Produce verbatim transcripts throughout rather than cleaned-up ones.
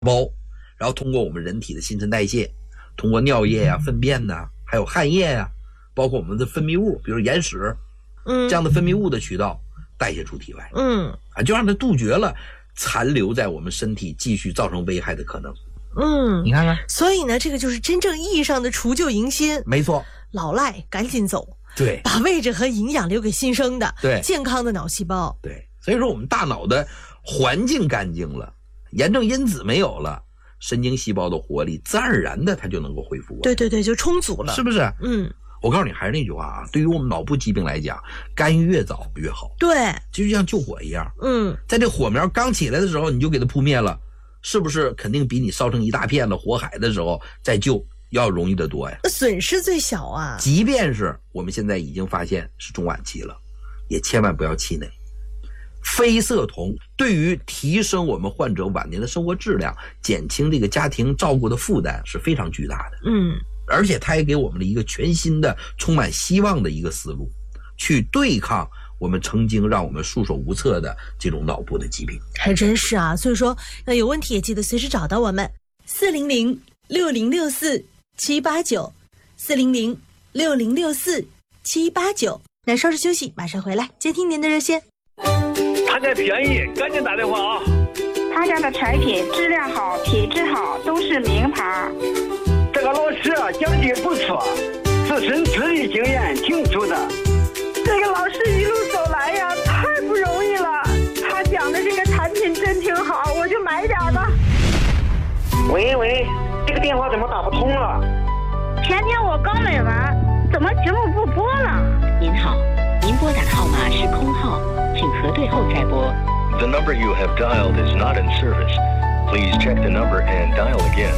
胞，然后通过我们人体的新陈代谢，通过尿液呀、啊、粪便呐、啊，还有汗液呀、啊，包括我们的分泌物，比如眼屎，嗯，这样的分泌物的渠道代谢出体外，嗯，啊，就让它杜绝了残留在我们身体继续造成危害的可能。嗯，你看看， 所以呢，这个就是真正意义上的除旧迎新。 没错， 老赖赶紧走， 对， 把位置和营养留给新生的， 对， 健康的脑细胞。 对，所以说我们大脑的环境干净了，炎症因子没有了，神经细胞的活力自然而然的它就能够恢复。 对对对，就充足了， 是不是？嗯，我告诉你，还是那句话啊，对于我们脑部疾病来讲，干预越早越好。 对， 就像救火一样， 嗯， 在这火苗刚起来的时候，你就给它扑灭了，是不是肯定比你烧成一大片的火海的时候再救要容易得多呀？ 损失最小啊。 即便是我们现在已经发现是中晚期了，也千万不要气馁。非色酮对于提升我们患者晚年的生活质量，减轻这个家庭照顾的负担是非常巨大的。嗯，而且它也给我们了一个全新的充满希望的一个思路，去对抗我们曾经让我们束手无策的这种脑部的疾病。 还真是啊，所以说那有问题也记得随时找到我们四零零六零六四七八九 四零零六零六四七八九。那稍事休息，马上回来接听您的热线。 他家便宜，赶紧打电话啊！ 他家的产品质量好，品质好，都是名牌。 这个老师啊，讲解不错，自身资历经验挺足的。 这个老师一路走来呀，太不容易了。他讲的这个产品真挺好，我就买点吧。 喂喂，这个电话怎么打不通了？ 前天我刚买完，怎么节目不播了？ 您好，您拨打的号码是空号，请核对后再拨。 The number you have dialed is not in service. Please check the number and dial again.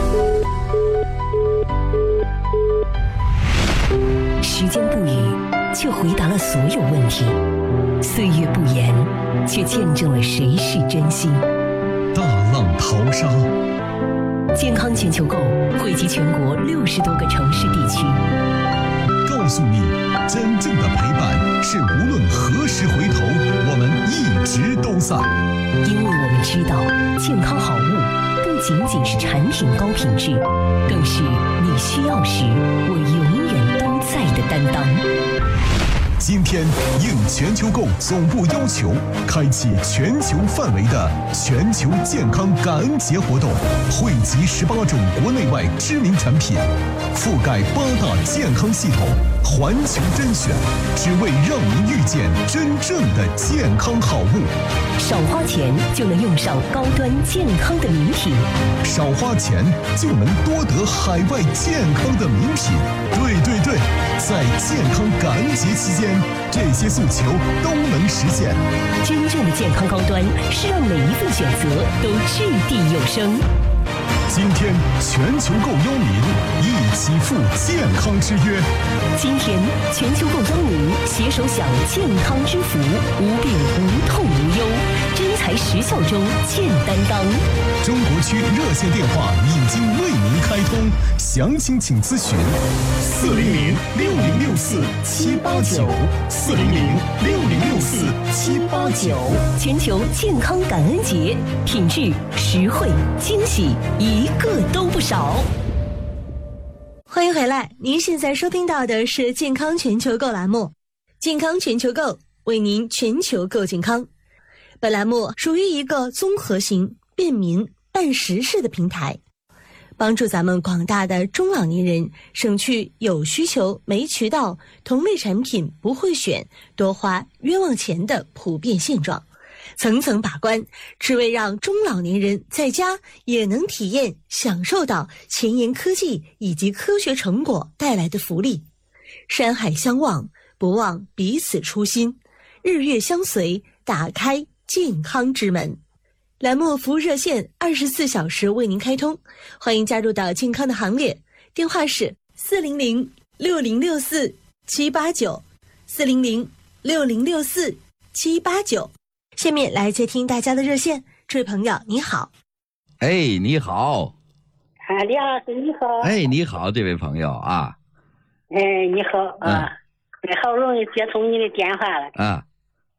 时间不语，却回答了所有问题；岁月不言，却见证了谁是真心。 大浪淘沙， 健康全球购汇集全国六十多个城市地区， 告诉你，真正的陪伴是无论何时回头，我们一直都在。 因为我们知道，健康好物不仅仅是产品高品质，更是你需要时我永远都在的担当。 今天应全球购总部要求，开启全球范围的全球健康感恩节活动，汇集十八种国内外知名产品，覆盖八大健康系统，环球甄选，只为让您遇见真正的健康好物。 少花钱就能用上高端健康的名品， 少花钱就能多得海外健康的名品。对对对，在健康感恩节期间，这些诉求都能实现。 真正的健康高端是让每一份选择都掷地有声。 今天全球购邀您一起赴健康之约。 今天全球购邀您携手享健康之福，无病无痛无忧，真材实效中见担当。 中国区热线电话已经为您开通，详情请咨询四零零六零六四七八九四零零六零六四七八九。 全球健康感恩节，品质、实惠、惊喜，一个都不少。 欢迎回来，您现在收听到的是健康全球购栏目，健康全球购为您全球购健康。本栏目属于一个综合型、便民、办实事的平台，帮助咱们广大的中老年人省去有需求没渠道、同类产品不会选、多花冤枉钱的普遍现状，层层把关，只为让中老年人在家也能体验享受到前沿科技以及科学成果带来的福利。山海相望，不忘彼此初心，日月相随，打开健康之门。栏目服务热线二十四小时为您开通，欢迎加入到健康的行列，电话是四零零六零六四七八九 四零零六零六四七八九。下面来接听大家的热线，这位朋友你好。 哎，你好。 啊，李老师你好。 哎，你好，这位朋友啊。 哎，你好啊，嗯、好不容易接通你的电话了。 啊。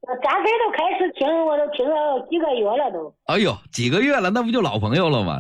我大概都开始听，我都听了几个月了都。 哎呦，几个月了，那不就老朋友了吗？